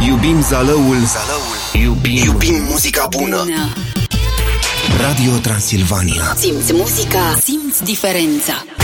Iubim zalăul. Iubim muzica bună. Radio Transilvania. Simți muzica, simți diferența.